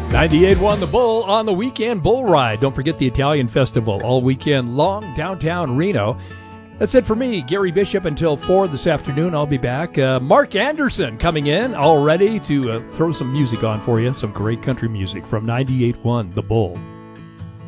98.1 The Bull on the weekend bull ride. Don't forget the Italian Festival all weekend long, downtown Reno. That's it for me, Gary Bishop, until 4 this afternoon. I'll be back. Mark Anderson coming in, all ready to throw some music on for you, some great country music from 98.1 The Bull.